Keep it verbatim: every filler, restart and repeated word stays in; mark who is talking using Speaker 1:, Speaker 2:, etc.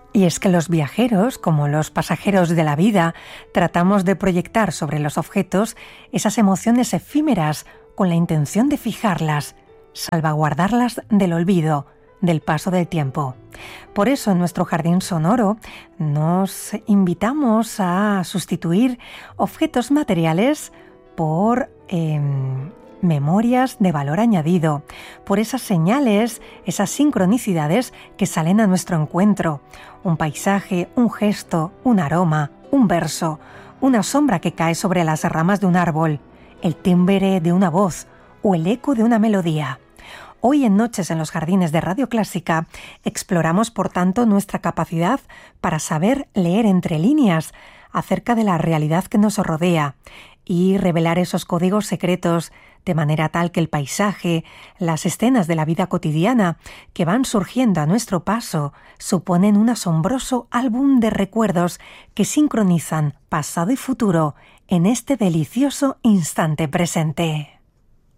Speaker 1: Y es que los viajeros, como los pasajeros de la vida, tratamos de proyectar sobre los objetos esas emociones efímeras con la intención de fijarlas, salvaguardarlas del olvido, del paso del tiempo. Por eso en nuestro jardín sonoro nos invitamos a sustituir objetos materiales por eh, memorias de valor añadido, por esas señales, esas sincronicidades que salen a nuestro encuentro. Un paisaje, un gesto, un aroma, un verso, una sombra que cae sobre las ramas de un árbol, el timbre de una voz o el eco de una melodía. Hoy en Noches en los Jardines de Radio Clásica exploramos, por tanto, nuestra capacidad para saber leer entre líneas acerca de la realidad que nos rodea y revelar esos códigos secretos de manera tal que el paisaje, las escenas de la vida cotidiana que van surgiendo a nuestro paso suponen un asombroso álbum de recuerdos que sincronizan pasado y futuro en este delicioso instante presente.